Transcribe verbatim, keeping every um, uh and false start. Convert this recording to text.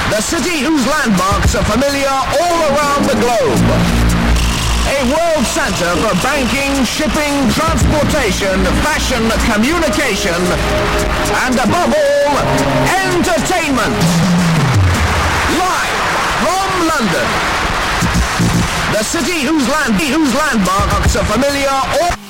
The city whose landmarks are familiar all around the globe. A world center for banking, shipping, transportation, fashion, communication, and above all, entertainment. Live from London. The city whose land, whose landmarks are familiar all